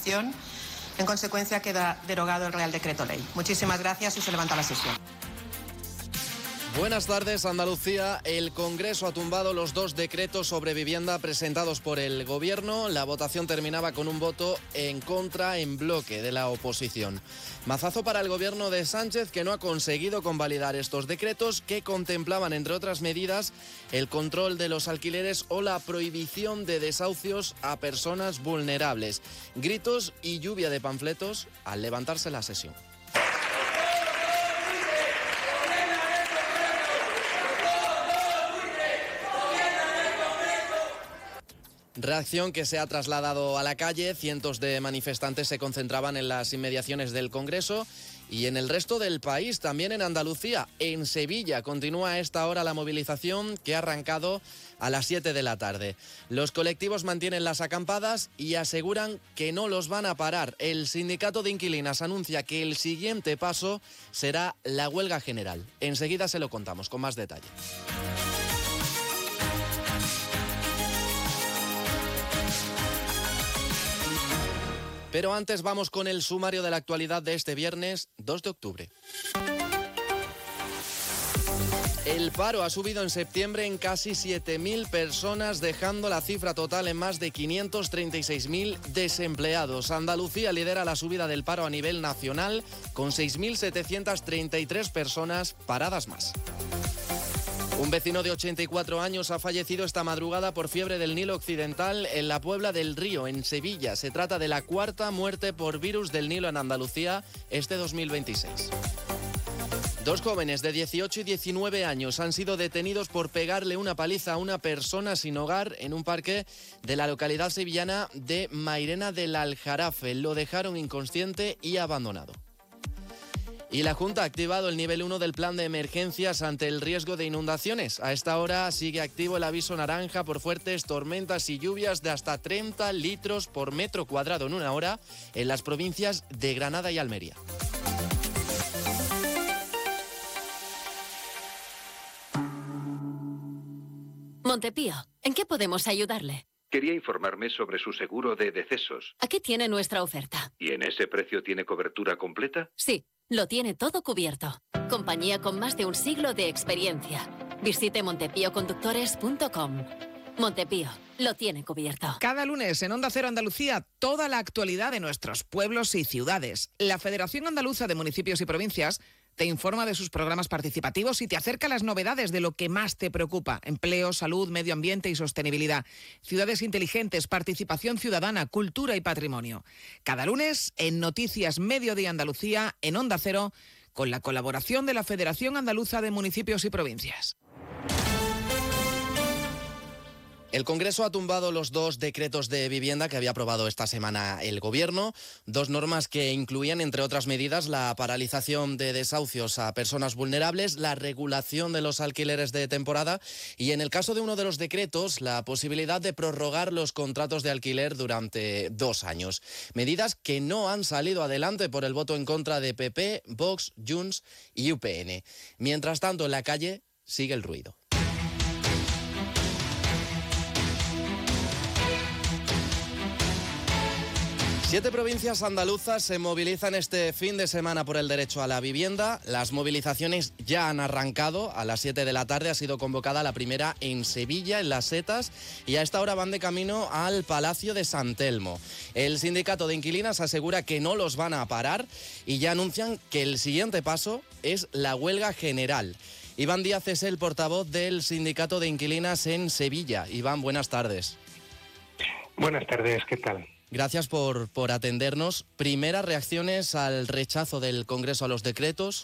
abstención. En consecuencia, queda derogado el Real Decreto Ley. Muchísimas gracias y se levanta la sesión. Buenas tardes, Andalucía. El Congreso ha tumbado los 2 decretos sobre vivienda presentados por el Gobierno. La votación terminaba con un voto en contra en bloque de la oposición. Mazazo para el Gobierno de Sánchez, que no ha conseguido convalidar estos decretos que contemplaban, entre otras medidas, el control de los alquileres o la prohibición de desahucios a personas vulnerables. Gritos y lluvia de panfletos al levantarse la sesión. Reacción que se ha trasladado a la calle. Cientos de manifestantes se concentraban en las inmediaciones del Congreso y en el resto del país, también en Andalucía. En Sevilla continúa a esta hora la movilización que ha arrancado a las 7 de la tarde. Los colectivos mantienen las acampadas y aseguran que no los van a parar. El sindicato de inquilinas anuncia que el siguiente paso será la huelga general. Enseguida se lo contamos con más detalle. Pero antes vamos con el sumario de la actualidad de este viernes 2 de octubre. El paro ha subido en septiembre en casi 7.000 personas, dejando la cifra total en más de 536.000 desempleados. Andalucía lidera la subida del paro a nivel nacional, con 6.733 personas paradas más. Un vecino de 84 años ha fallecido esta madrugada por fiebre del Nilo Occidental en la Puebla del Río, en Sevilla. Se trata de la 4ª muerte por virus del Nilo en Andalucía este 2026. 2 jóvenes de 18 y 19 años han sido detenidos por pegarle una paliza a una persona sin hogar en un parque de la localidad sevillana de Mairena del Aljarafe. Lo dejaron inconsciente y abandonado. Y la Junta ha activado el nivel 1 del plan de emergencias ante el riesgo de inundaciones. A esta hora sigue activo el aviso naranja por fuertes tormentas y lluvias de hasta 30 litros por metro cuadrado en una hora en las provincias de Granada y Almería. Montepío, ¿en qué podemos ayudarle? Quería informarme sobre su seguro de decesos. Aquí tiene nuestra oferta. ¿Y en ese precio tiene cobertura completa? Sí, lo tiene todo cubierto. Compañía con más de un siglo de experiencia. Visite montepíoconductores.com. Montepío, lo tiene cubierto. Cada lunes en Onda Cero Andalucía, toda la actualidad de nuestros pueblos y ciudades. La Federación Andaluza de Municipios y Provincias te informa de sus programas participativos y te acerca las novedades de lo que más te preocupa: empleo, salud, medio ambiente y sostenibilidad, ciudades inteligentes, participación ciudadana, cultura y patrimonio. Cada lunes en Noticias Mediodía Andalucía, en Onda Cero, con la colaboración de la Federación Andaluza de Municipios y Provincias. El Congreso ha tumbado los 2 decretos de vivienda que había aprobado esta semana el Gobierno, 2 normas que incluían, entre otras medidas, la paralización de desahucios a personas vulnerables, la regulación de los alquileres de temporada y, en el caso de uno de los decretos, la posibilidad de prorrogar los contratos de alquiler durante 2 años. Medidas que no han salido adelante por el voto en contra de PP, Vox, Junts y UPN. Mientras tanto, en la calle sigue el ruido. 7 provincias andaluzas se movilizan este fin de semana por el derecho a la vivienda. Las movilizaciones ya han arrancado. A las 7 de la tarde ha sido convocada la primera en Sevilla, en Las Setas, y a esta hora van de camino al Palacio de San Telmo. El sindicato de inquilinas asegura que no los van a parar y ya anuncian que el siguiente paso es la huelga general. Iván Díaz es el portavoz del sindicato de inquilinas en Sevilla. Iván, buenas tardes. Buenas tardes, ¿qué tal? Gracias por atendernos. Primeras reacciones al rechazo del Congreso a los decretos.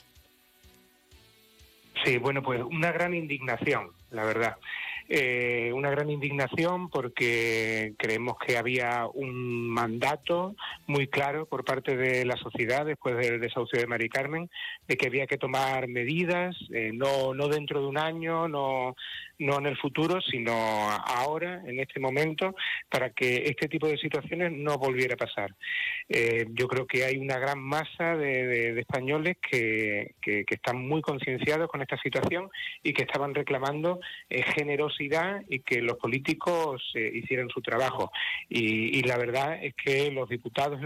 Sí, bueno, pues una gran indignación, la verdad. Una gran indignación porque creemos que había un mandato muy claro por parte de la sociedad después del desahucio de Mari Carmen, de que había que tomar medidas, no dentro de un año, no en el futuro, sino ahora, en este momento, para que este tipo de situaciones no volviera a pasar. Yo creo que hay una gran masa de españoles que están muy concienciados con esta situación y que estaban reclamando generosidad y que los políticos hicieran su trabajo. Y la verdad es que los diputados